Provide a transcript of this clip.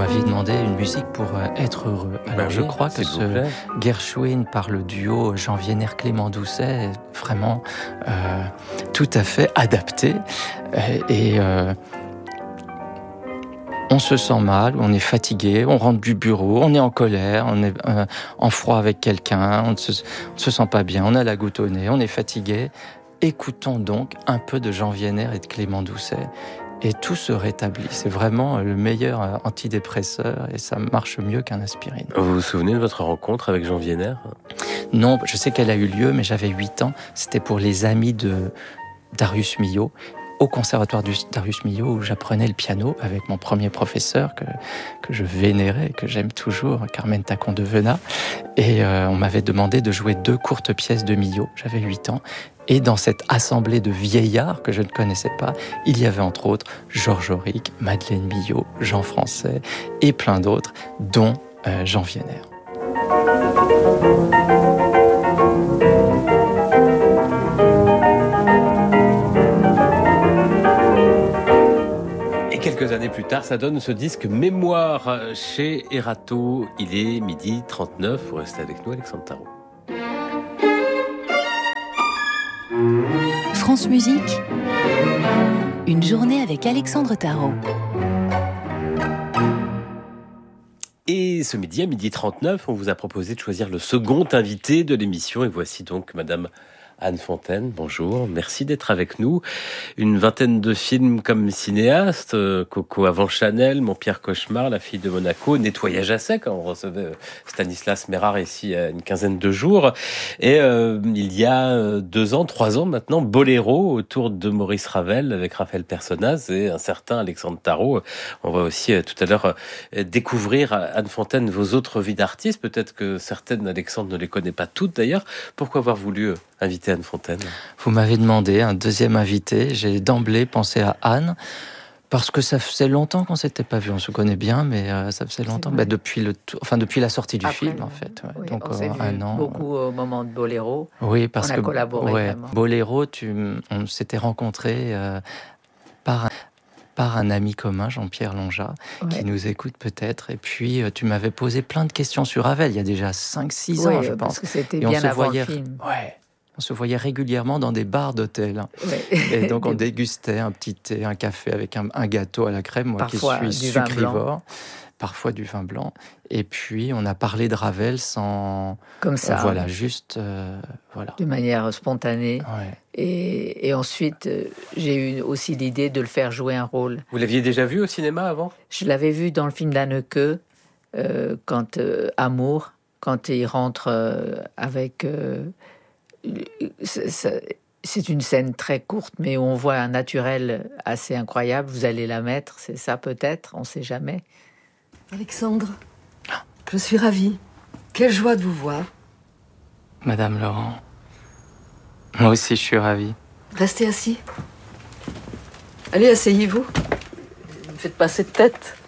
m'aviez demandé une musique pour être heureux. Alors je crois que ce Gershwin par le duo Jean Vienner-Clément Doucet est vraiment tout à fait adapté. On se sent mal, on est fatigué, on rentre du bureau, on est en colère, on est en froid avec quelqu'un, on ne se sent pas bien, on a la goutte au nez, on est fatigué. Écoutons donc un peu de Jean Vienner et de Clément Doucet et tout se rétablit. C'est vraiment le meilleur antidépresseur et ça marche mieux qu'un aspirine. Vous vous souvenez de votre rencontre avec Jean Vienner ? Non, je sais qu'elle a eu lieu, mais j'avais 8 ans. C'était pour les amis de Darius Milhaud, au conservatoire Darius Milhaud, où j'apprenais le piano avec mon premier professeur que je vénérais, que j'aime toujours, Carmen Tacon de Venat. Et on m'avait demandé de jouer 2 courtes pièces de Milhaud. J'avais 8 ans. Et dans cette assemblée de vieillards que je ne connaissais pas, il y avait entre autres Georges Auric, Madeleine Milhaud, Jean Français et plein d'autres, dont Jean Vienner. Quelques années plus tard, ça donne ce disque Mémoire chez Erato. Il est 12h39. Vous restez avec nous, Alexandre Tarot. France Musique, une journée avec Alexandre Tarot. Et ce midi, à 12h39, on vous a proposé de choisir le second invité de l'émission. Et voici donc Madame Anne Fontaine, bonjour, merci d'être avec nous. Une vingtaine de films comme cinéaste, Coco avant Chanel, Mon pire cauchemar, La fille de Monaco, Nettoyage à sec, on recevait Stanislas Mérard ici il y a une quinzaine de jours. Et il y a 3 ans maintenant, Boléro, autour de Maurice Ravel, avec Raphaël Personnaz et un certain Alexandre Tarot. On va aussi tout à l'heure découvrir, Anne Fontaine, vos autres vies d'artistes. Peut-être que certaines, Alexandre ne les connaît pas toutes d'ailleurs. Pourquoi avoir voulu inviter Anne Fontaine ? Vous m'avez demandé un deuxième invité. J'ai d'emblée pensé à Anne, parce que ça faisait longtemps qu'on ne s'était pas vu. On se connaît bien, mais ça faisait longtemps. Depuis la sortie du film, en fait. Ouais. Oui, donc, on s'est vu un an. beaucoup au moment de Boléro. Oui, parce on a collaboré vraiment. Boléro, on s'était rencontrés par un ami commun, Jean-Pierre Longat, qui nous écoute peut-être. Et puis, tu m'avais posé plein de questions sur Ravel, il y a déjà 5-6 ans, je pense. Parce que c'était bien avant le film. Ouais. On se voyait régulièrement dans des bars d'hôtel. Ouais. Et donc, on dégustait un petit thé, un café avec un gâteau à la crème, moi parfois qui suis sucrivore. Parfois du vin blanc. Et puis, on a parlé de Ravel sans... Comme ça. Voilà, juste... voilà. De manière spontanée. Ouais. Et ensuite, j'ai eu aussi l'idée de le faire jouer un rôle. Vous l'aviez déjà vu au cinéma avant ? Je l'avais vu dans le film d'Anneke, quand Amour, quand il rentre avec... c'est une scène très courte, mais où on voit un naturel assez incroyable. Vous allez la mettre, c'est ça peut-être, on ne sait jamais. Alexandre, je suis ravie. Quelle joie de vous voir. Madame Laurent, moi aussi je suis ravie. Restez assis. Allez, asseyez-vous. Ne me faites pas cette tête.